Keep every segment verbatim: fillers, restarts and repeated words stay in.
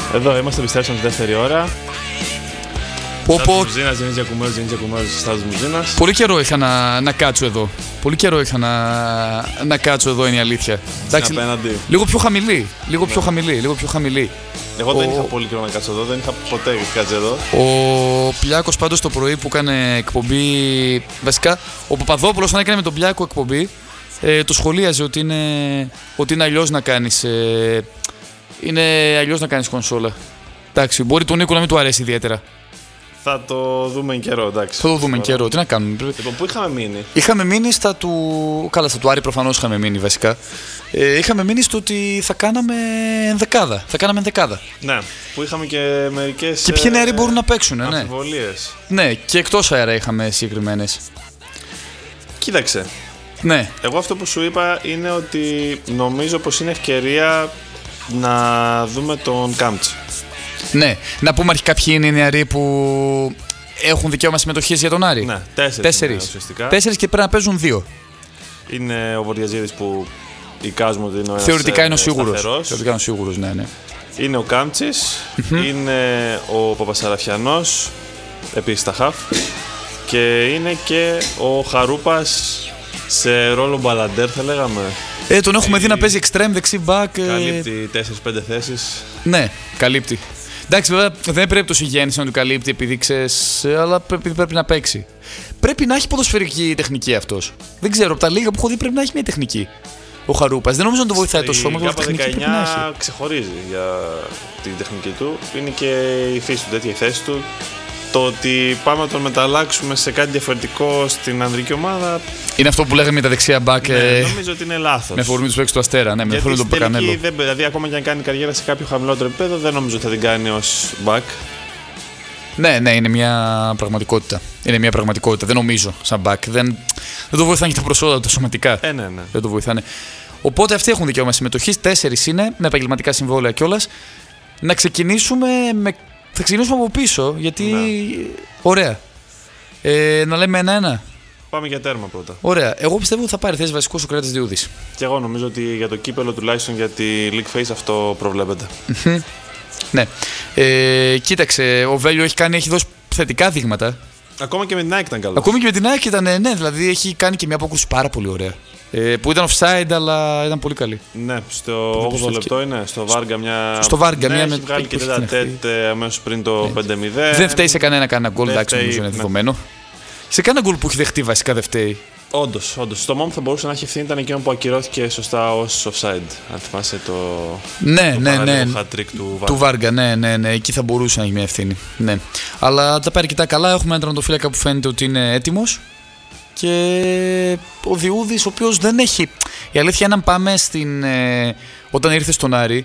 Εδώ είμαστε, επιστρέψαμε στη δεύτερη ώρα. Πόπο... Μουζίνας, Διονύζια Κουμέρος, Διονύζια Κουμέρος, Στάδος Μουζίνας. Πολύ καιρό είχα να, να κάτσω εδώ. Πολύ καιρό είχα να, να κάτσω εδώ, είναι η αλήθεια. Εντάξει, απέναντι. Λίγο πιο χαμηλή, λίγο πιο χαμηλή, λίγο πιο χαμηλή. Εγώ Ο... δεν είχα πολύ καιρό να κάτσω εδώ, δεν είχα ποτέ κάτσει εδώ. Ο Πλιάκος πάντως το πρωί που έκανε εκπομπή, βασικά ο Παπαδόπουλος όταν έκανε με τον Πλιάκο εκπομπή, ε, το σχολίαζε ότι είναι, ότι είναι αλλιώς να κάνεις, ε, είναι αλλιώς να κάνεις κονσόλα. Εντάξει, μπορεί τον Νίκο να μην του αρέσει ιδιαίτερα. Θα το δούμε εν καιρό, εντάξει. Θα το δούμε εν καιρό, τι να κάνουμε. Λοιπόν, πού είχαμε μείνει? Είχαμε μείνει στα του. Καλά, στα του Άρη προφανώς είχαμε μείνει βασικά. Ε, είχαμε μείνει στο ότι θα κάναμε ενδεκάδα. Θα κάναμε ενδεκάδα. Ναι, που είχαμε και μερικές. Και ποιοι νεαροί μπορούν να παίξουν, ναι. Αμφιβολίες. Ναι, και εκτός αέρα είχαμε συγκεκριμένες. Κοίταξε. Ναι. Εγώ αυτό που σου είπα είναι ότι νομίζω πως είναι ευκαιρία να δούμε τον Κάμπτς. Ναι, να πούμε αρχικά ποιοι είναι οι νεαροί που έχουν δικαίωμα συμμετοχής για τον Άρη. Ναι, τέσσερις. Τέσσερις. Ουσιαστικά. Τέσσερις και πρέπει να παίζουν δύο. Είναι ο Βοριαζίδης που εικάζουμε ότι είναι ο ένας. Θεωρητικά είναι ο σίγουρος. Σταθερός. Θεωρητικά είναι ο σίγουρος, ναι, ναι. Είναι ο Κάμπτσης, mm-hmm. είναι ο Παπασαραφιανός, επίσης τα χαφ, και είναι και ο Χαρούπας σε ρόλο μπαλαντέρ, θα λέγαμε. Ε, τον έχουμε δει να παίζει extreme δεξί back. Καλύπτει τέσσερις πέντε θέσεις. Ναι, καλύπτει. Εντάξει, βέβαια δεν πρέπει το συγγέννηση να του καλύπτει επειδή ξέρεις, αλλά πρέπει, πρέπει να παίξει. Πρέπει να έχει ποδοσφαιρική τεχνική αυτός. Δεν ξέρω, από τα λίγα που έχω δει πρέπει να έχει μια τεχνική. Ο Χαρούπας. Δεν νομίζω να το βοηθάει το σώμα, αλλά τεχνική πρέπει να έχει. Ξεχωρίζει για την τεχνική του. Είναι και η φύση του, τέτοια η θέση του. Το ότι πάμε να τον μεταλλάξουμε σε κάτι διαφορετικό στην ανδρική ομάδα. Είναι αυτό που λέγαμε με τα δεξιά back. Ναι, νομίζω ότι είναι λάθος. Με αφορμή του παίκτες του Αστέρα, ναι, με αφορμή του Πεκανέλο. Δηλαδή, ακόμα και αν κάνει καριέρα σε κάποιο χαμηλότερο επίπεδο, δεν νομίζω ότι θα την κάνει ως back. Ναι, ναι, είναι μια πραγματικότητα. Είναι μια πραγματικότητα. Δεν νομίζω σαν back. Δεν, δεν το βοηθάνε και τα προσόντα τα σωματικά. Ε, ναι, ναι. Δεν το βοηθάνε. Οπότε αυτοί έχουν δικαίωμα συμμετοχής. Τέσσερις είναι, με επαγγελματικά συμβόλαια κιόλας. Να ξεκινήσουμε με. Θα ξεκινήσουμε από πίσω, γιατί. Ναι. Ωραία. Ε, να λέμε ένα-ένα. Πάμε για τέρμα πρώτα. Ωραία. Εγώ πιστεύω ότι θα πάρει θέση βασικός ο Κράτης Διούδης. Και εγώ νομίζω ότι για το κύπελο τουλάχιστον για τη League Phase αυτό προβλέπεται. Ναι. Ε, κοίταξε, ο Βέλιο έχει, κάνει, έχει δώσει θετικά δείγματα. Ακόμα και με την ΑΕΚ ήταν καλό. Ακόμα και με την ΑΕΚ ήταν, ναι, δηλαδή έχει κάνει και μια απόκρουση πάρα πολύ ωραία. Ε, που ήταν offside, αλλά ήταν πολύ καλή. Ναι, στο όγδοο λεπτό είναι, στο Βάργκα μια. Στο Βάργκα ναι, μια. Έχει με... βγάλει και τέτα τέτ αμέσως πριν το ναι. πέντε μηδέν. Δεν φταίει σε κανένα κανένα γκολ, εντάξει, νομίζω είναι δεδομένο. Σε κανένα γκολ που έχει δεχτεί βασικά δεν φταίει. Όντως, όντως. Στο μόνο που θα μπορούσε να έχει ευθύνη ήταν εκείνο που ακυρώθηκε σωστά ως offside. Αν θυμάσαι το. Ναι, το ναι, ναι. hat-trick του Βάργκα. Του Βάργκα, ναι, ναι, ναι. Εκεί θα μπορούσε να έχει μια ευθύνη. Ναι. Αλλά τα πάρει αρκετά καλά. Έχουμε έναν τερματοφύλακα που φαίνεται ότι είναι έτοιμος. Και ο Διούδης, ο οποίος δεν έχει. Η αλήθεια είναι, αν πάμε στην. Ε, όταν ήρθε στον Άρη,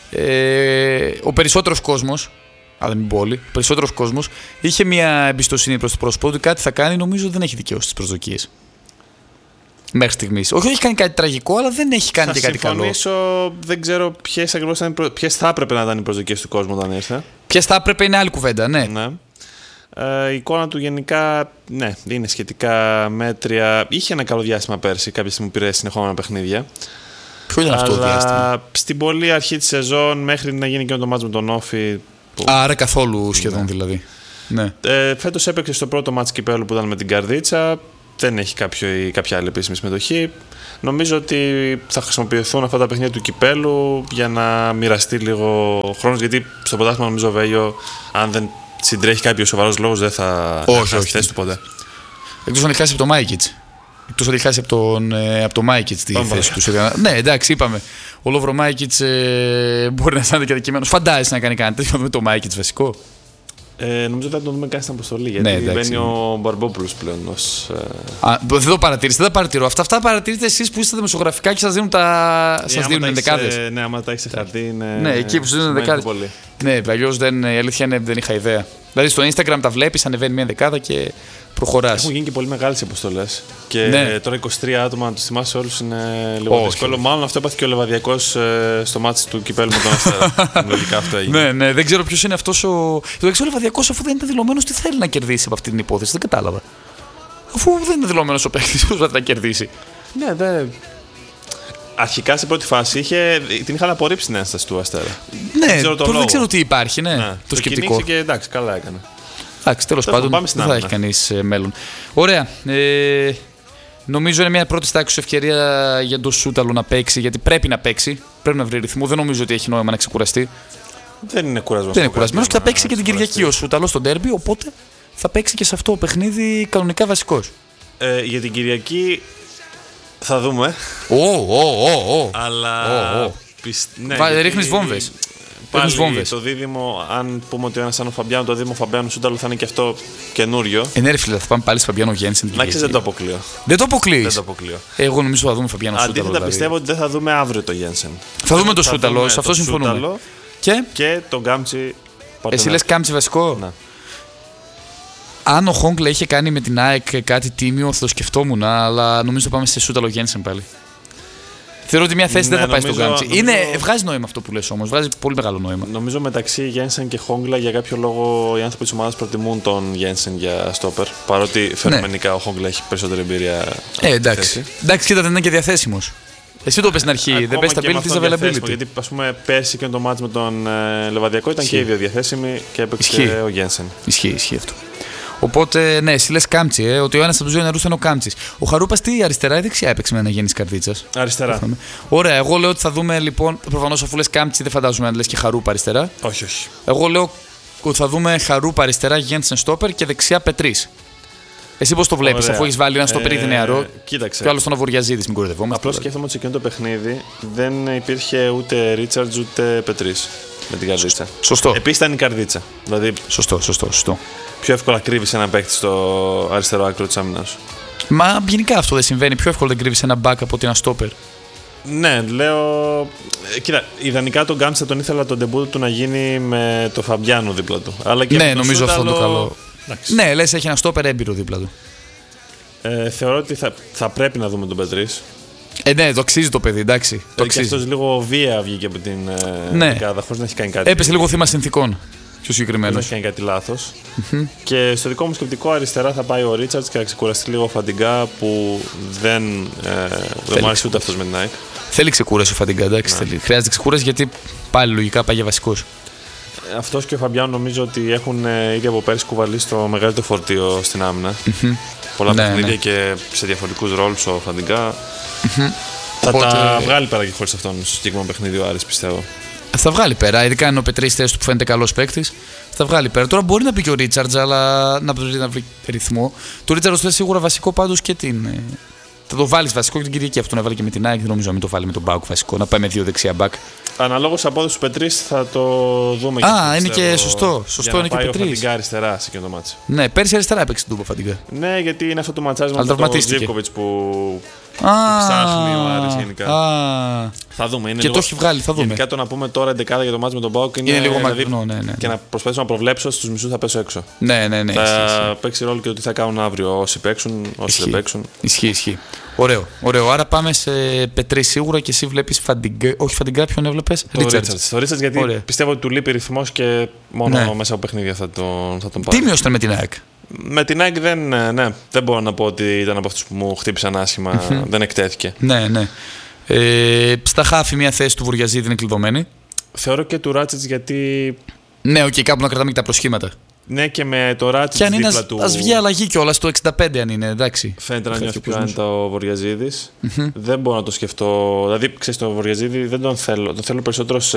ε, ο περισσότερος κόσμος. Αλλά μην πω όλοι, ο περισσότερος κόσμος είχε μια εμπιστοσύνη προς το πρόσωπο ότι κάτι θα κάνει. Νομίζω δεν έχει δικαιώσει τις προσδοκίες. Μέχρι στιγμής. Όχι, έχει κάνει κάτι τραγικό, αλλά δεν έχει κάνει θα και κάτι καλό. Θα συμφωνήσω, δεν ξέρω ποιες ακριβώς ποιες θα έπρεπε να ήταν οι προσδοκίες του κόσμου όταν ήρθε. Ποιες θα έπρεπε είναι άλλη κουβέντα, ναι. ναι. Ε, η εικόνα του γενικά, ναι, είναι σχετικά μέτρια. Είχε ένα καλό διάστημα πέρσι, κάποια στιγμή πήρε συνεχόμενα παιχνίδια. Ποιο ήταν αυτό το διάστημα? Στην πολύ αρχή της σεζόν, μέχρι να γίνει και το μάτς με τον Όφη. Που... Άρα καθόλου σχεδόν ναι. δηλαδή. Ναι. Ε, φέτος έπαιξε στο πρώτο μάτς κυπέλλου που ήταν με την Καρδίτσα. Δεν έχει κάποιο, κάποια άλλη επίσημη συμμετοχή. Νομίζω ότι θα χρησιμοποιηθούν αυτά τα παιχνίδια του κυπέλλου για να μοιραστεί λίγο χρόνος. Γιατί στο πρωτάθλημα νομίζω ο Βέλιο, αν δεν συντρέχει κάποιο σοβαρός λόγος, δεν θα χάσει θέση του ποτέ. Εκτός αν έχει χάσει από το Μάικιτς. Εκτός αν έχει χάσει από, τον, ε, από το Μάικιτς τη θέση του. Ναι, εντάξει, είπαμε. Ο Λόβρο Μάικιτς ε, μπορεί να αισθάνεται και αδικημένος. Φαντάζεσαι να κάνει κάτι τέτοιο με το Μάικιτς βασικό. Ε, νομίζω ότι θα τον δούμε κάνει στην αποστολή. Γιατί ναι, μπαίνει ο Μπαρμπόπουλος πλέον. Ως, ε... Α, δεν το παρατηρήσετε, δεν τα παρατηρώ. Αυτά, αυτά παρατηρείτε εσείς που είστε δημοσιογραφικά και σας δίνουν, τα... yeah, δίνουν ενδεκάδες. Ε, ναι, άμα τα έχεις σε χαρτί. Είναι... Ναι, εκεί που σας δίνουν ενδεκάδες. Ναι, αλλιώς η αλήθεια είναι δεν είχα ιδέα. Δηλαδή στο Instagram τα βλέπεις, ανεβαίνει μια ενδεκάδα και προχωράς. Έχουν γίνει και πολύ μεγάλες οι αποστολές. Και ναι. τώρα είκοσι τρία άτομα, να τους θυμάσαι όλους, είναι λίγο oh, δύσκολο. Okay. Μάλλον αυτό έπαθε και ο Λεβαδιακός ε, στο μάτσι του κυπέλλου με τον Αστέρα. Λογικά αυτό έγινε. Ναι, ναι, δεν ξέρω ποιος είναι αυτός ο. Το ξέρω ο Λεβαδιακός, αφού δεν ήταν δηλωμένος, τι θέλει να κερδίσει από αυτή την υπόθεση. Δεν κατάλαβα. Αφού δεν είναι δηλωμένος ο παίκτης, πώς θα τα κερδίσει. Ναι, δεν. αρχικά σε πρώτη φάση είχε, την είχαν απορρίψει την ένσταση του Αστέρα. Ναι, δεν ξέρω, τώρα δεν ξέρω τι υπάρχει, ναι, ναι το, το σκεπτικό. Και εντάξει, καλά έκανε. Εντάξει, τέλος πάντων, δεν θα έχει κανείς ε, μέλλον. Ωραία. Ε, νομίζω είναι μια πρώτη τάξη ευκαιρία για τον Σούταλο να παίξει, γιατί πρέπει να παίξει. Πρέπει να βρει ρυθμό. Δεν νομίζω ότι έχει νόημα να ξεκουραστεί. Δεν είναι κουρασμένος. Δεν είναι κουρασμένος και θα παίξει και την Κυριακή ο Σούταλο στο ντέρμπι. Οπότε θα παίξει και σε αυτό το παιχνίδι κανονικά βασικός. Ε, για την Κυριακή θα δούμε. Ω, ω, ω, ω. Αλλά. Oh, oh. Πισ... Ναι, Βα... Ρίχνεις βόμβες. Πάλι βόμβες. Το δίδυμο, αν πούμε ότι ο ένας σαν ο Φαμπιάνο, το δίδυμο Φαμπιάνο Σούταλο θα είναι και αυτό καινούριο. Ε, ναι, ρε φίλε, θα πάμε πάλι στο Φαμπιάνο Γένσεν. Να ξέρεις, δεν το αποκλείω. Δεν το αποκλείεις. Δεν το αποκλείω. Εγώ νομίζω θα δούμε Φαμπιάνο Σούταλο. Αντίθετα, δηλαδή. Πιστεύω ότι δεν θα δούμε αύριο το Γένσεν. Θα δούμε το Σούταλο, σε αυτό συμφωνούμε. Και, και τον Γκάμτσι. Εσύ λες Γκάμτσι βασικό. Να. Αν ο Χόγκλα είχε κάνει με την ΑΕΚ κάτι τίμιο, θα το σκεφτόμουν, αλλά νομίζω θα πάμε σε Σούταλο Γένσεν πάλι. Θεωρώ ότι μια θέση ναι, δεν θα πάει στον Γκάμτσι. νομίζω... Είναι... Βγάζει νόημα αυτό που λες όμως. Βγάζει πολύ μεγάλο νόημα. Νομίζω μεταξύ Γένσεν και Χόγκλα για κάποιο λόγο οι άνθρωποι της ομάδας προτιμούν τον Γένσεν για στόπερ. Παρότι φαινομενικά ναι. ο Χόγκλα έχει περισσότερη εμπειρία. Ε, εντάξει. Εντάξει, κοίτα, δεν είναι και διαθέσιμος. Εσύ το πες στην αρχή, ακόμα δεν πες τα abilities availability. Γιατί ας πούμε πέρσι και το μάτς με τον ε, Λεβαδιακό ήταν ισχύει. Και οι δύο διαθέσιμοι και έπαιξε ισχύει. Ο Γένσεν. Ισχύει, ισχύει αυτό. Οπότε, ναι, εσύ λες Γκάμτσι, ε, ότι ο ένας από τους δύο νερούς ήταν ο Γκάμτσης. Ο Χαρούπας τι αριστερά ή δεξιά έπαιξε με αναγέννηση καρδίτσας. Αριστερά. Ωραία, εγώ λέω ότι θα δούμε λοιπόν. Προφανώς αφού λες Γκάμτσι δεν φαντάζομαι να λες και Χαρούπα αριστερά. Όχι, όχι. Εγώ λέω ότι θα δούμε Χαρούπα αριστερά, Γένσεν στόπερ και δεξιά Πετρής. Εσύ πώς το βλέπεις, αφού έχεις βάλει ένα στόπερ ήδη νεαρό. Κοίταξε. Και άλλο τον Αβουριαζίδης, μην κορυδευόμαστε. Απλώς σκέφτομαι ότι σε εκείνο το παιχνίδι δεν υπήρχε ούτε Ρίτσαρτζ ούτε Πετρής με την καρδίτσα. Σωστό. Επίσης ήταν η καρδίτσα. Δηλαδή, σωστό, σωστό, σωστό. Πιο εύκολα κρύβεις έναν παίκτη στο αριστερό άκρο της άμυνας. Μα γενικά αυτό δεν συμβαίνει. Πιο εύκολα δεν κρύβεις ένα back από ότι ένα stopper. Ναι, λέω. Κοίτα, ιδανικά τον Γκάμτσι θα τον ήθελα τον ντεμπούτο του να γίνει με το Φαμπιάνο δίπλα του. Αλλά και ναι, νομίζω αυτό είναι το καλό. Εντάξει. Ναι, λες έχει ένα stopper έμπειρο δίπλα του. Ε, θεωρώ ότι θα, θα πρέπει να δούμε τον Πετρής. Ε, ναι, το αξίζει το παιδί, εντάξει. Ε, το και αυτός λίγο βία βγήκε από την ναι. δεκάδα, χωρίς να έχει κάνει κάτι. Έπεσε λίγο θύμα συνθηκών. Πιο συγκεκριμένο. Δεν έχει κάνει κάτι λάθος. Mm-hmm. Και στο δικό μου σκεπτικό αριστερά θα πάει ο Ρίτσαρτς και θα ξεκουραστεί λίγο ο Φαντιγκά που δεν, ε, δεν μου άρεσε ούτε αυτός με την ΑΕΚ. Θέλει ξεκούραση ο Φαντιγκά, εντάξει. Ναι. Χρειάζεται ξεκούραση γιατί πάλι λογικά πάει για βασικός. Αυτός και ο Φαμπιάνο νομίζω ότι έχουν ήδη από πέρσι κουβαλήσει το μεγαλύτερο φορτίο στην άμυνα. Mm-hmm. Πολλά ναι, παιχνίδια ναι. και σε διαφορετικούς ρόλους ο Φαντιγκά. Mm-hmm. Θα Οπότε... τα βγάλει πέρα και χωρίς αυτόν στο συγκεκριμένο παιχνίδι ο Άρης, πιστεύω. Θα βγάλει πέρα, ειδικά είναι ο Πετρής θέση του που φαίνεται καλός παίκτης. Θα βγάλει πέρα. Τώρα μπορεί να πει και ο Ρίτσαρτζ, αλλά να βρει, να βρει ρυθμό. Το Ρίτσαρτζ είναι σίγουρα βασικό πάντως και την. Θα το βάλει βασικό και την Κυριακή. Αυτό να βάλει και με την ΑΕΚ. Δεν νομίζω να μην το βάλει με τον Μπάουκ βασικό. Να πάει με δύο δεξιά μπακ. Αναλόγως απόδοση του Πετρής θα το δούμε και Α, είναι και σωστό. Σωστό είναι και ο Πετρής. Ο Φαντιγκά αριστερά σε εκείνο το μάτσο. Ναι, πέρσι αριστερά έπαιξε τον Φαντιγκά. Ναι, γιατί είναι αυτό το ματσάρισμα με τον Ζίβκοβιτς που. Α, ψάχνει ο Άρης γενικά. Α, θα δούμε. Είναι και λίγο... το έχει βγάλει, θα δούμε. Γενικά το να πούμε τώρα εντεκάδα για το μάτς με τον Μπάουκ είναι, είναι λίγο δηλαδή, μακρινό. Ναι, ναι, ναι. Και να προσπαθήσω να προβλέψω στους μισούς θα πέσω έξω. Ναι, ναι, ναι. Θα ισχύ, παίξει ρόλο και το τι θα κάνουν αύριο όσοι παίξουν, όσοι ισχύ. δεν παίξουν. Ισχύει, ισχύει. Ωραίο, ωραίο. Άρα πάμε σε Πετρή σίγουρα και εσύ βλέπεις Φαντιγκά. Όχι Φαντιγκά, ποιον έβλεπες? Το Ρίτσαρτς. Το Ρίτσαρτς γιατί Ωραία. πιστεύω ότι του λείπει ρυθμός και μόνο ναι. μέσα από παιχνίδια θα τον, θα τον πάρει. Τίμιος ήταν με την ΑΕΚ. Με την ΑΕΚ δεν, ναι, δεν μπορώ να πω ότι ήταν από αυτούς που μου χτύπησαν άσχημα, mm-hmm. δεν εκτέθηκε. Ναι, ναι. Ε, στα χάφη μια θέση του Βουριαζίδη είναι κλειδωμένη. Θεωρώ και του Ράτσιτς γιατί. Ναι, οκ, okay, κάπου να κρατάμε και τα προσχήματα. Ναι, και με το Ράτσιτς δίπλα ας, του. Ας βγει αλλαγή κιόλας το εξήντα πέντε αν είναι, εντάξει. Φαίνεται να νιώθει πιο άνετα ο Βουριαζίδης. Mm-hmm. Δεν μπορώ να το σκεφτώ. Δηλαδή, ξέρεις, τον Βουριαζίδη δεν τον θέλω. Τον θέλω περισσότερο σε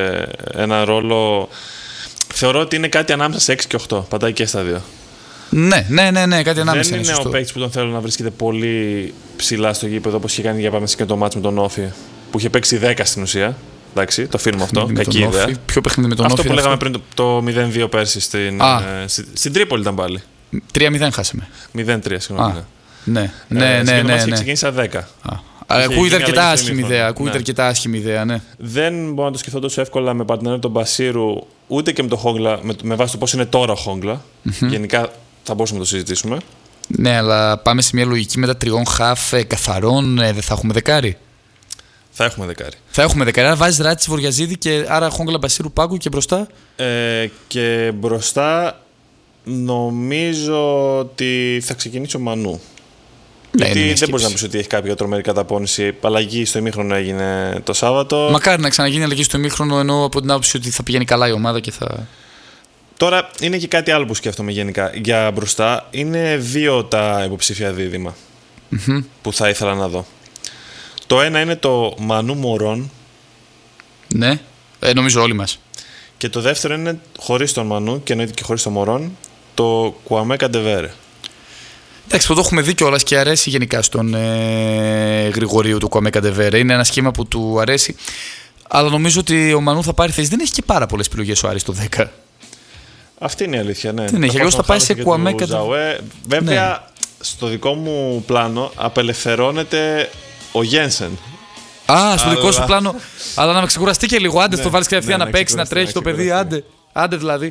ένα ρόλο. Θεωρώ ότι είναι κάτι ανάμεσα σε έξι και οκτώ. Πατάει και στα δύο. Ναι, ναι, ναι, ναι, κάτι ανάμεσα. Δεν είναι, είναι ο παίκτης που τον θέλω να βρίσκεται πολύ ψηλά στο γήπεδο όπως είχε κάνει για πάμε και το μάτς με τον Όφη. Που είχε παίξει δέκα στην ουσία. Εντάξει, το αφήνουμε αυτό. Κακή ιδέα. Ποιο παιχνίδι με τον αυτό Όφη? Αυτό που λέγαμε πριν το, το μηδέν δύο πέρσι στην, ε, στην, στην Τρίπολη ήταν πάλι. τρία μηδέν χάσαμε. μηδέν τρία, συγγνώμη. Ναι, ναι, ναι. ναι, ναι. Ξεκίνησα δέκα. Ακούγεται αρκετά άσχημη ιδέα. Ακούγεται αρκετά άσχημη ιδέα, ναι. Δεν μπορώ να το σκεφτώ τόσο εύκολα με παρτενέρ τον Μπασίρου, ούτε και με τον Χόγκλα, με, με βάση το πώς είναι τώρα ο Χόγκλα. Mm-hmm. Γενικά θα μπορούσαμε να το συζητήσουμε. Ναι, αλλά πάμε σε μια λογική με τα τριών χαφ ε, καθαρών, ε, δεν θα έχουμε δεκάρι. Θα έχουμε δεκάρι. Θα έχουμε δεκάρι. Άρα βάζει Ράτσι Βουριαζίδη και άρα Χόγκλα Μπασίρου Πάγκου και μπροστά. Ε, και μπροστά νομίζω ότι θα ξεκινήσει ο Μανού. Γιατί δεν μπορεί να πει ότι έχει κάποια τρομερή καταπώνηση. Αλλαγή στο ημίχρονο έγινε το Σάββατο. Μακάρι να ξαναγίνει αλλαγή στο ημίχρονο, ενώ από την άποψη ότι θα πηγαίνει καλά η ομάδα και θα. Τώρα είναι και κάτι άλλο που σκέφτομαι γενικά. Για μπροστά είναι δύο τα υποψήφια δίδυμα mm-hmm. που θα ήθελα να δω. Το ένα είναι το Μανού Μωρόν. Ναι, ε, νομίζω όλοι μας. Και το δεύτερο είναι χωρίς τον Μανού και εννοείται και χωρίς τον Μωρόν, το Κουαμέ Καντεβέρε. Εντάξει, το έχουμε δει κιόλας και αρέσει γενικά στον ε, Γρηγορίου του Κουαμέ Καντεβέρε. Είναι ένα σχήμα που του αρέσει. Αλλά νομίζω ότι ο Μανού θα πάρει θέση. Δεν έχει και πάρα πολλές επιλογές ο Άρης το δέκα. Αυτή είναι η αλήθεια, ναι. Δεν έχει, αλλιώς θα πάει σε Κουαμέ Καντεβέρε. Βέβαια, ναι. Στο δικό μου πλάνο απελευθερώνεται ο Γένσεν. Α, στο δικό σου πλάνο. Αλλά να με ξεκουραστεί και λίγο. Άντε, ναι, το βάλει κατευθείαν ναι, να παίξει, να τρέχει το παιδί. Άντε, άντε δηλαδή.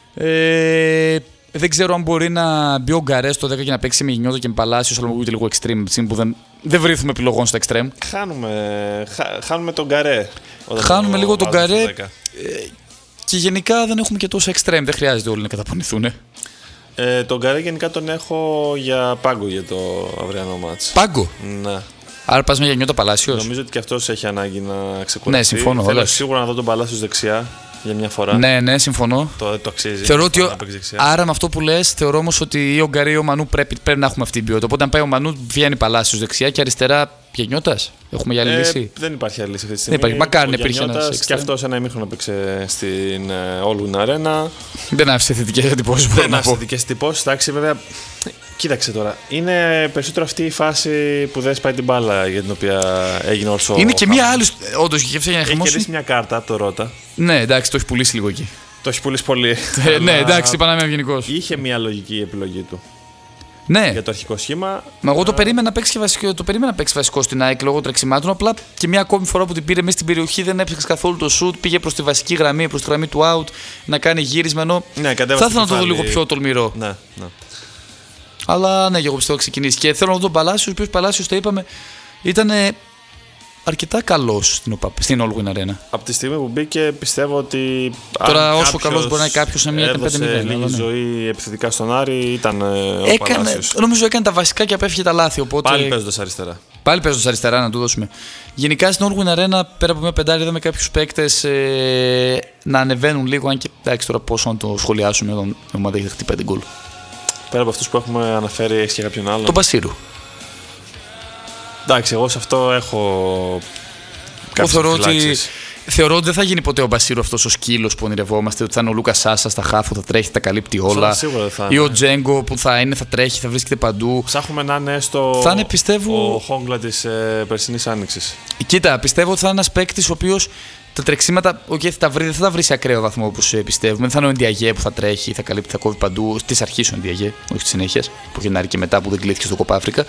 Ε, δεν ξέρω αν μπορεί να μπει ο Γκαρέ στο δέκα και να παίξει με Γενιώτα και με Παλάσιο, αλλά μου ακούγεται λίγο extreme, που δεν, δεν βρίσκουμε επιλογών στο extreme. Χάνουμε, χα, χάνουμε τον Γκαρέ. Χάνουμε λίγο τον Γκαρέ. Ε, και γενικά δεν έχουμε και τόσο extreme. Δεν χρειάζεται όλοι να καταπονηθούν. Ε, τον Γκαρέ γενικά τον έχω για πάγκο για το αυριανό μάτς. Πάγκο? Ναι. Άρα πας με Γενιώτα Παλάσιος. Νομίζω ότι και αυτός έχει ανάγκη να ξεκουραστεί. Ναι, συμφωνώ. Θέλω σίγουρα να δω τον Παλάσιος δεξιά για μια φορά. Ναι, ναι, συμφωνώ. Το, το αξίζει. Θεωρώ ότι ο... Άρα με αυτό που λες, θεωρώ όμως ότι ή ο Γκαρέ ή ο Μανού πρέπει, πρέπει να έχουμε αυτή την ποιότητα. Οπότε αν πάει ο Μανού, βγαίνει Παλάσιος δεξιά και αριστερά Γενιώτας. Έχουμε για άλλη ε, λύση. Δεν υπάρχει άλλη λύση αυτή τη στιγμή. Δεν υπάρχει. Μακάρι να υπήρχε ένα. Και αυτός ένα ημίχρονο παίξε στην All Win Arena. Δεν άφησε θετικές εντυπώσεις. Δεν άφησε θετικές εντυπώσεις. Εντάξει, βέβαια. Κοίταξε τώρα. Είναι περισσότερο αυτή η φάση που δεν σπάει την μπάλα για την οποία έγινε όσο. Είναι και μία άλλη. Όντως, είχε κερδίσει μια κάρτα από το Ρώτα. Ναι, εντάξει, το έχει πουλήσει λίγο εκεί. Το έχει πουλήσει πολύ. Ναι, εντάξει, είπα να είμαι ευγενικός. Είχε μια λογική επιλογή του. Ναι. Για το αρχικό σχήμα. Μα εγώ το περίμενα να παίξει βασικό, το περίμενα να παίξει βασικό στην ΑΕΚ λόγω τρεξιμάτων. Απλά και μια ακόμη φορά που την πήρε μέσα στην περιοχή δεν épαιξε καθόλου το shoot. Πήγε προς τη βασική γραμμή, προς τη γραμμή του out να κάνει γύρισμα. Ενώ ναι, θα ήθελα να το δω λίγο πιο τολμηρό. Ναι, ναι. Αλλά ναι, εγώ πιστεύω να ξεκινήσει. Και θέλω να δω τον Παλάσιο, ο οποίος Παλάσιος, το είπαμε, ήταν αρκετά καλός στην, στην All Win Arena. Από τη στιγμή που μπήκε, πιστεύω ότι. Τώρα, όσο καλός μπορεί να είναι κάποιος σε μια ήταν πέντε μηδέν. Λίγη ναι. ζωή επιθετικά στον Άρη ήταν. Έκανε, ο νομίζω έκανε τα βασικά και απέφυγε τα λάθη. Οπότε... Πάλι παίζοντας αριστερά. Πάλι παίζοντας αριστερά, να του δώσουμε. Γενικά στην All Win Arena, πέρα από μια πεντάρι, είδαμε κάποιους παίκτες ε, να ανεβαίνουν λίγο. Αν και εντάξει, τώρα πόσο να το σχολιάσουμε όταν η ομάδα έχει δεχτεί πέντε γκολ. Πέρα από αυτούς που έχουμε αναφέρει, έχεις και κάποιον άλλον? Τον Μπασίρου. Εντάξει, εγώ σε αυτό έχω κάποιες επιφυλάξεις. Θεωρώ ότι δεν θα γίνει ποτέ ο Μπασίρου αυτός ο σκύλος που ονειρευόμαστε, ότι θα είναι ο Λούκας Σάσα στα χάφου, θα τρέχει, τα καλύπτει όλα. Θα ή ο Τζέγκο που θα είναι, θα τρέχει, θα βρίσκεται παντού. Ψάχνουμε να είναι στο. Θα είναι, πιστεύω. Ο Χόγκλα της ε, περσινής άνοιξης. Κοίτα, πιστεύω ότι θα είναι ένας παίκτης ο οποίος τα τρεξίματα, okay, θα τα βρει, δεν θα τα βρει σε ακραίο βαθμό όπως πιστεύουμε. Δεν θα είναι ο Ντιαγέ που θα τρέχει, θα καλύπτει, θα κόβει παντού. Τη αρχή ο Ντιαγέ, όχι τη συνέχεια. Που Γενάρη και μετά που δεν κλείθηκε στο Κοπά Αφρικα.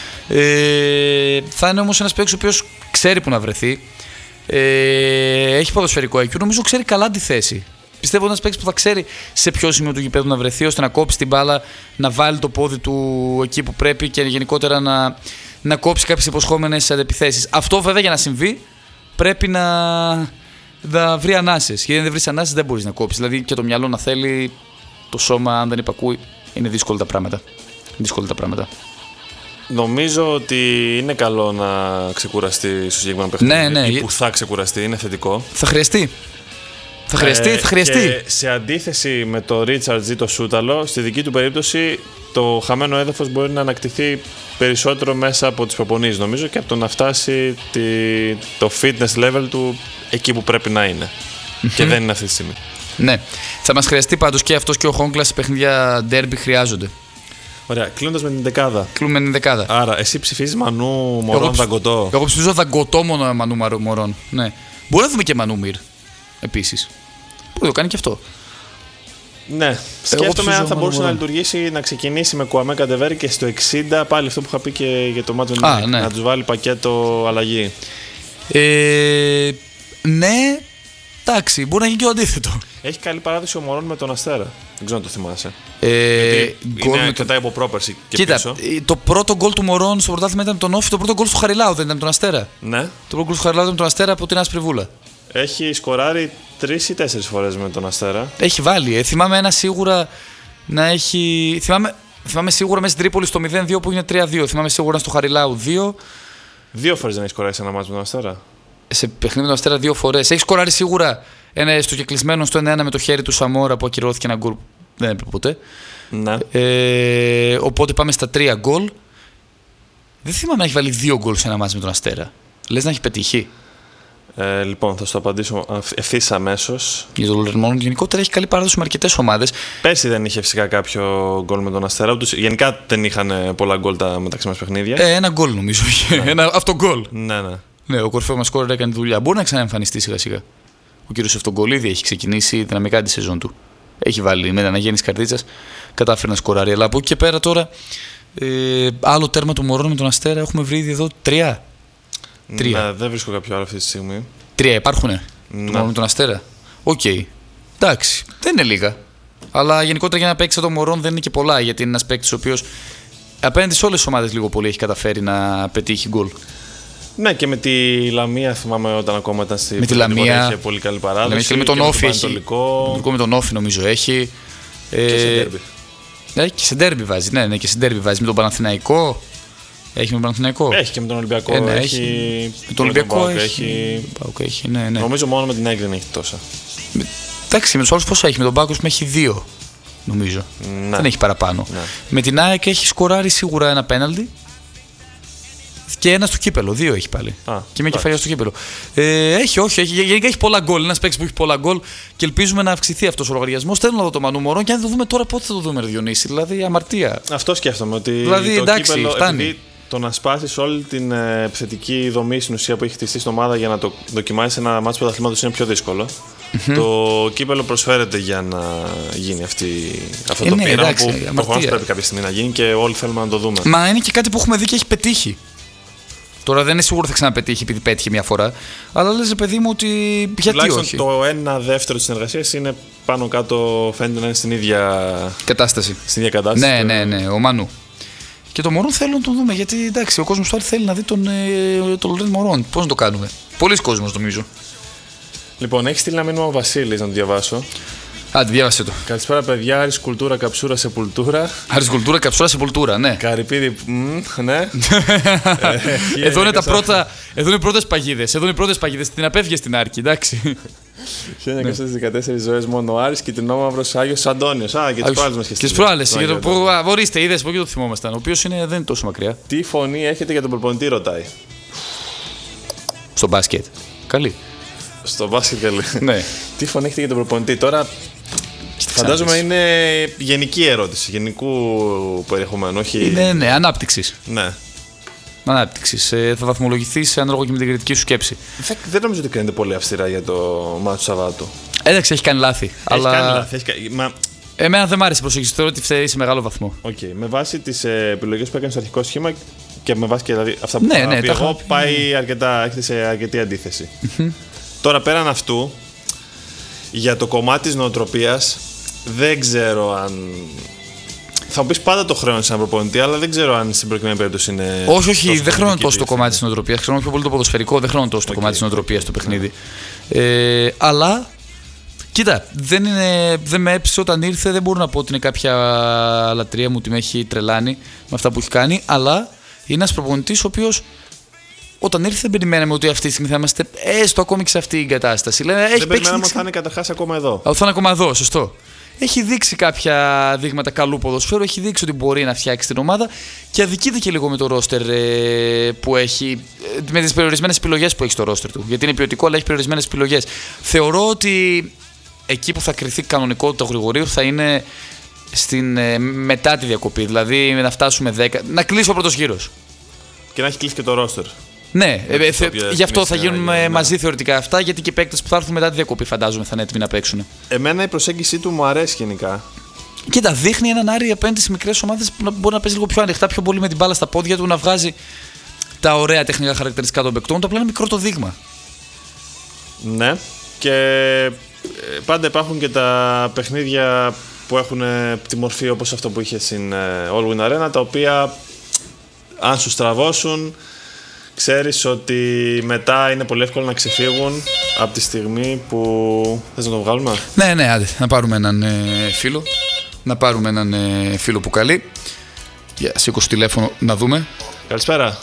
Ε, θα είναι όμως ένας παίκτης ο οποίος ξέρει που να βρεθεί. Ε, έχει ποδοσφαιρικό άι κιου, νομίζω ξέρει καλά τη θέση. Πιστεύω ότι ένας παίκτης που θα ξέρει σε ποιο σημείο του γηπέδου να βρεθεί, ώστε να κόψει την μπάλα, να βάλει το πόδι του εκεί που πρέπει και γενικότερα να, να κόψει κάποιες υποσχόμενες αντεπιθέσεις. Αυτό βέβαια για να συμβεί πρέπει να, να βρει ανάσες. Γιατί αν δεν βρει ανάσες δεν μπορείς να κόψεις. Δηλαδή και το μυαλό να θέλει, το σώμα αν δεν υπακούει, είναι δύσκολα τα πράγματα. Δύσκολα τα πράγματα. Νομίζω ότι είναι καλό να ξεκουραστεί στο συγκεκριμένο παιχνίδι. Ναι, ναι. Ή που θα ξεκουραστεί, είναι θετικό. Θα χρειαστεί. Θα χρειαστεί, ε, θα χρειαστεί. Και σε αντίθεση με το Ρίτσαρτζ ή το Σούταλο, στη δική του περίπτωση το χαμένο έδαφος μπορεί να ανακτηθεί περισσότερο μέσα από τις προπονήσεις, νομίζω, και από το να φτάσει τη, το fitness level του εκεί που πρέπει να είναι. Mm-hmm. Και δεν είναι αυτή τη στιγμή. Ναι. Θα μας χρειαστεί πάντως και αυτός και ο Χόγκλα σε παιχνίδια ντέρμπι χρειάζονται. Ωραία, κλείνοντας με την δεκάδα. Κλείνουμε με την δεκάδα. Άρα, εσύ ψηφίζεις Μανού Μωρόν Δαγκωτό. Εγώ ψηφίζω Δαγκωτό μόνο Μανού Μωρόν. Ναι. Μπορεί να δούμε και Μανού Μυρ επίσης. Μπορεί να το κάνει και αυτό. Ναι, σκέφτομαι αν θα μπορούσε να λειτουργήσει, να ξεκινήσει με Κουαμέ Καντεβέρε και στο εξήντα πάλι αυτό που είχα πει και για το μάτι ναι. να τους βάλει πακέτο αλλαγή. Ε, ναι, εντάξει, μπορεί να γίνει και το αντίθετο. Έχει καλή παράδοση ο Μωρόν με τον Αστέρα. Δεν ξέρω αν το θυμάσαι. Ε, Γιατί είναι αρκετά από πρόπερση και κοίτα, πίσω. Το πρώτο γκολ του Μωρόν στο πρωτάθλημα ήταν τον Όφη, το πρώτο γκολ του Χαριλάου δεν ήταν τον Αστέρα. Ναι. Το πρώτο γκολ του Χαριλάου ήταν τον Αστέρα από την Άσπρη Βούλα. Έχει σκοράρει τρεις ή τέσσερις φορές με τον Αστέρα. Έχει βάλει. Ε, θυμάμαι ένα σίγουρα να έχει. Θυμάμαι, θυμάμαι σίγουρα μέσα στην Τρίπολη στο μηδέν δύο που είναι τρία δύο. Θυμάμαι σίγουρα στο Χαριλάου δύο. Δύο φορές δεν έχει σκοράρει ένα μάτς με τον Αστέρα. Σε παιχνίδι με τον Αστέρα δύο φορές. Έχει σκοράρει σίγουρα ένα στο κεκλεισμένο στο ένα ένα με το χέρι του Σαμόρα που ακυρώθηκε ένα γκολ. Δεν έπρεπε ποτέ. Ναι. Ε, οπότε πάμε στα τρία γκολ. Δεν θυμάμαι να έχει βάλει δύο γκολ σε ένα μάτς με τον Αστέρα. Λες να έχει πετύχει? Ε, λοιπόν, θα σου το απαντήσω ευθύς αμέσως. Για τον Λερμόν γενικότερα έχει καλή παράδοση με αρκετές ομάδες. Πέρσι δεν είχε φυσικά κάποιο γκολ με τον Αστέρα. Ούτως, γενικά δεν είχαν πολλά γκολ τα μεταξύ μας παιχνίδια. Ε, ένα γκολ νομίζω. Ναι. Ένα, αυτό γκολ. Ναι, ναι. Ναι, ο κορυφαίος μας σκόρερ έκανε δουλειά. Μπορεί να ξαναεμφανιστεί σιγά σιγά. Ο κύριος Ευτογκολίδη έχει ξεκινήσει δυναμικά τη σεζόν του. Έχει βάλει με την αναγέννηση καρδίτσας, κατάφερε να σκοράρει. Αλλά από εκεί και πέρα τώρα, ε, άλλο τέρμα των Μωρών με τον Αστέρα έχουμε βρει ήδη εδώ τρία. Τρία. Ναι, δεν βρίσκω κάποιο άλλο αυτή τη στιγμή. Τρία υπάρχουνε. Ναι. Το Μωρό με τον Αστέρα. Οκ. Okay. Εντάξει. Δεν είναι λίγα. Αλλά γενικότερα για να παίξει το Μωρόν δεν είναι και πολλά. Γιατί είναι ένα παίκτη ο οποίο απέναντι σε όλες τις ομάδες λίγο πολύ έχει καταφέρει να πετύχει γκολ. Ναι, και με τη Λαμία θυμάμαι όταν ακόμα ήταν στη. Με τη Λαμία. Είχε πολύ καλή παράδοση. Και με τον Όφη έχει. Με τον Όφη νομίζω έχει. Και ε, σε ντέρμπι. Ναι, και σε ντέρμπι βάζει. Ναι, ναι, και σε ντέρμπι βάζει. Με τον Παναθηναϊκό. Έχει με τον Παναθηναϊκό. Έχει και με τον Ολυμπιακό. Ε, ναι, έχει... έχει. Με τον Ολυμπιακό έχει. έχει... Πάουκ έχει. Ναι, ναι. Νομίζω μόνο με την ΑΕΚ δεν έχει τόσα. Με... Εντάξει, με του άλλου πόσα έχει. Με τον Πάουκ έχει δύο. Νομίζω. Ναι. Δεν έχει παραπάνω. Ναι. Με την ΑΕΚ έχει σκοράρει σίγουρα ένα πέναλτι. Και ένα στο κύπελο. Δύο έχει πάλι. Α, και με κεφαλιά στο κύπελο. Ε, έχει, όχι. Έχει, γενικά έχει πολλά γκολ. Ένα παίκτη που έχει πολλά γκολ και ελπίζουμε να αυξηθεί αυτό ο λογαριασμό. Θέλω να δω το Μανού Μωρόν και αν το δούμε τώρα, πότε θα το δούμε, Διονύση. Δηλαδή, αμαρτία. Αυτό σκέφτομαι. Ότι δηλαδή, το εντάξει, κύπελο, φτάνει. Επειδή το να σπάσει όλη την ε, επιθετική δομή στην ουσία που έχει χτιστεί στην ομάδα για να το δοκιμάσει ένα μάτσο πρωταθλήματος είναι πιο δύσκολο. Mm-hmm. Το κύπελο προσφέρεται για να γίνει αυτή, αυτό ε, το ναι, πείραμα εντάξει, που προφανώς πρέπει κάποια στιγμή να γίνει και όλοι θέλουμε να το δούμε. Μα είναι και κάτι που έχουμε δει και έχει πετύχει. Τώρα δεν είναι σίγουρο ότι θα ξαναπετύχει επειδή πέτυχε μια φορά. Αλλά λες, παιδί μου, ότι γιατί τουλάχιστον όχι. Το ένα δεύτερο της συνεργασίας είναι πάνω κάτω, φαίνεται να είναι στην ίδια κατάσταση. Στην ίδια κατάσταση. Ναι, ναι, ναι, ο Μανού. Και το Μωρόν θέλω να το δούμε. Γιατί εντάξει, ο κόσμος τώρα θέλει να δει τον, ε, τον Λορέν Μωρόν. Πώς να το κάνουμε. Πολλοί κόσμος νομίζω. Λοιπόν, έχει στείλει ένα μήνυμα ο Βασίλης να το διαβάσω. Άντε, διάβασε το. Καλησπέρα, παιδιά. Άρης Κουλτούρα, Καψούρα, Σεπουλτούρα. Άρης Κουλτούρα, Καψούρα, Σεπουλτούρα, ναι. Καρυπίδη, μ, ναι. Εδώ είναι τα πρώτα. Εδώ είναι οι πρώτες παγίδες. Εδώ είναι οι πρώτες παγίδες. Την απέφυγε στην Άρκη, εντάξει. χίλια εννιακόσιες δεκατέσσερις ζωές μόνο ο Άρης και την Όμαυρος Άγιος Αντώνιος. Α, και τις προάλλες μας και τις προάλλες. Ορίστε, είδες που και το θυμόμασταν. Ο οποίος δεν είναι τόσο μακριά. Τι φωνή έχετε για τον προπονητή, ρωτάει. Στο μπάσκετ. Καλή. Στο μπάσκετ καλή. Ναι. Τι φωνή έχετε για τον προπονητή. Τώρα φαντάζομαι είναι γενική ερώτηση, γενικού περιεχομένου. Όχι... Ναι, ναι, ανάπτυξης. Ναι. Ανάπτυξης. Ε, θα βαθμολογηθείς ανάλογα και με την κριτική σου σκέψη. Δεν, δεν νομίζω ότι κρίνεται πολύ αυστηρά για το μάτσο του Σαββάτου. Εντάξει, έχει κάνει λάθη. Έχει αλλά... κάνει λάθη. Έχει... Μα... Εμένα δεν μ' άρεσε η προσέγγιση. Θεωρώ ότι φταίει σε μεγάλο βαθμό. Okay. Με βάση τις ε, επιλογές που έκανε στο αρχικό σχήμα και με βάση και δηλαδή, αυτά που ναι, θα ναι, πει εγώ, πάει αρκετά, έχετε σε αρκετή αντίθεση. Mm-hmm. Τώρα πέραν αυτού, για το κομμάτι της νοοτροπίας, δεν ξέρω αν. Θα μου πεις πάντα το χρέο σε έναν προπονητή, αλλά δεν ξέρω αν στην προκειμένη περίπτωση είναι. Όχι, όχι, δεν χρεώνω τόσο το κομμάτι της νοοτροπίας. Χρεώνω πιο πολύ το ποδοσφαιρικό, δεν χρεώνω τόσο okay. το κομμάτι της νοοτροπίας στο παιχνίδι. Yeah. Ε, αλλά. Κοίτα, δεν, είναι, δεν με έψησε όταν ήρθε, δεν μπορώ να πω ότι είναι κάποια λατρεία μου ότι με έχει τρελάνει με αυτά που έχει κάνει, αλλά είναι ένας προπονητής ο οποίος όταν ήρθε δεν περιμέναμε ότι αυτή τη στιγμή θα είμαστε έστω ακόμη και σε αυτή την κατάσταση. Λέμε, δεν έχει περιμέναμε ότι θα είναι καταρχάς ακόμα εδώ. Θα είναι ακόμα εδώ, σωστό. Έχει δείξει κάποια δείγματα καλού ποδοσφαίρου, έχει δείξει ότι μπορεί να φτιάξει την ομάδα και αδικείται και λίγο με το ρόστερ ε, που έχει, ε, με τις περιορισμένες επιλογές που έχει στο ρόστερ του. Γιατί είναι ποιοτικό, αλλά έχει περιορισμένες επιλογές. Θεωρώ ότι εκεί που θα κριθεί κανονικότητα του Γρηγορίου θα είναι στην, ε, μετά τη διακοπή. Δηλαδή να φτάσουμε δέκα. Να κλείσει ο πρώτος γύρος. Και να έχει κλείσει και το ρόστερ. Ναι, ε, ε, θε, γι' αυτό θα γίνουμε ναι. μαζί θεωρητικά αυτά, γιατί και οι παίκτες που θα έρθουν μετά τη διακοπή φαντάζομαι θα είναι έτοιμοι να παίξουν. Εμένα η προσέγγιση του μου αρέσει γενικά. Κοίτα, δείχνει έναν Άρη απέναντι σε μικρές ομάδες που μπορεί να παίζει λίγο πιο ανοιχτά, πιο πολύ με την μπάλα στα πόδια του, να βγάζει τα ωραία τεχνικά χαρακτηριστικά των παικτών. Το απλά είναι μικρό το δείγμα. Ναι, και πάντα υπάρχουν και τα παιχνίδια που έχουν τη μορφή όπως αυτό που είχε στην All Win Arena, τα οποία αν σου στραβώσουν ξέρεις ότι μετά είναι πολύ εύκολο να ξεφύγουν από τη στιγμή που... Θες να το βγάλουμε? Ναι, ναι, άντε, να πάρουμε έναν ε, φίλο. να πάρουμε έναν ε, φίλο που καλεί. Για σήκω στο τηλέφωνο να δούμε. Καλησπέρα.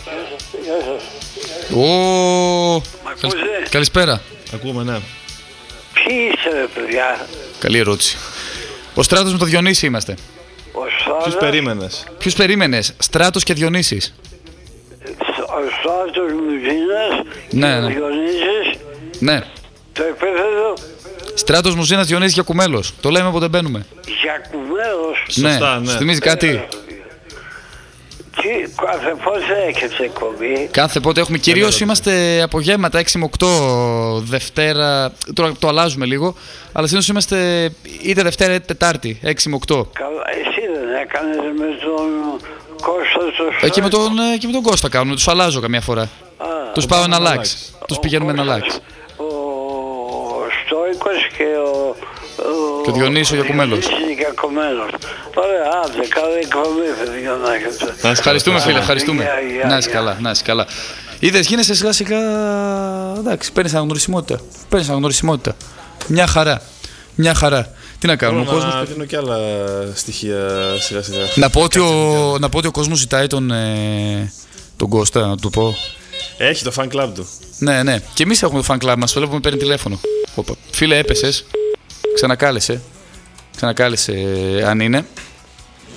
Ω, καλησπέρα. Ακούμε, ναι. Ποιοι είστε, ρε παιδιά? Καλή ερώτηση. Ο Στράτος με το Διονύση είμαστε. Ο Στράτος. Ποιους περίμενες? Ποιους περίμενες? Στράτος και Διονύσης. Ο Στράτος Μουζίνας. Ναι, ναι. Ο Διονύσης. Ναι. Το επίθετο. Στράτος Μουζίνας, Διονύσης Γιακουμέλος. Το λέμε όποτε μπαίνουμε. Γιακουμέλος. Σωστά, ναι. Σου θυμίζει κάτι? Τι, κάθε πότε έχετε εκπομπή? Κάθε πότε έχουμε. Κυρίως είμαστε απογεύματα έξι με οκτώ, Δευτέρα. Τώρα το αλλάζουμε λίγο. Αλλά συνήθως είμαστε είτε Δευτέρα είτε Τετάρτη, έξι με οκτώ. Καλά, εσύ δεν έκανες με τον Κώστα το Ε, και, με τον, ε, και με τον Κώστα κάνουμε. Τους αλλάζω καμιά φορά. Α, Τους πάω ένα λάξ. Τους πηγαίνουμε ένα λάξ. Ο Στόικος και ο... Και ο Διονύσης ο Γιακουμέλος. Γιακουμέλος. Ωραία, άντε, καλή εκπομπή, παιδιά, να έχετε. Ευχαριστούμε, φίλε, ευχαριστούμε. Γεια, γεια, Να είσαι γεια. καλά, να είσαι καλά. Είδες, γίνεσαι σιγά σιγά. Εντάξει, παίρνεις αναγνωρισιμότητα. Παίρνεις αναγνωρισιμότητα. Μια χαρά. Μια χαρά. Τι να κάνουμε, ο Μπορώ κόσμος. να δίνω και άλλα στοιχεία σιγά σιγά. Να πω ότι ο, να πω ότι ο κόσμος ζητάει τον, ε, τον Κώστα, να του πω. Έχει το fan club του. Ναι, ναι. Και εμείς έχουμε το fan club μας. Το βλέπουμε, παίρνει τηλέφωνο. Όπα. Φίλε, έπεσες. Ξανακάλεσε. Ξανακάλεσε, αν είναι.